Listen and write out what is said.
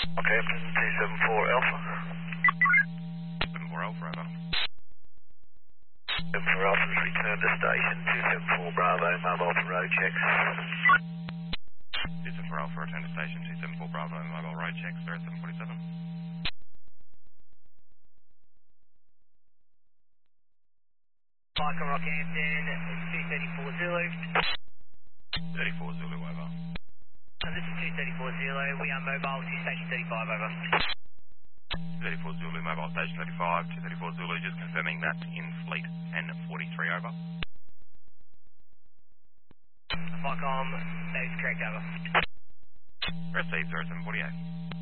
Okay, 274 Alpha. 74 Alpha, over. 74 Alpha's returned to station. 274 Bravo, mobile for road checks. 274 Alpha, return to station. 274 Bravo, mobile road checks, 0747. Michael Rockhampton, 234 Zulu. 34 Zulu, over. This is 234 Zulu. We are mobile to station 35, over. 34 Zulu, mobile station 35. 234 Zulu, just confirming that's in fleet 1043, over. Vicom, that is correct, over. Received 0748.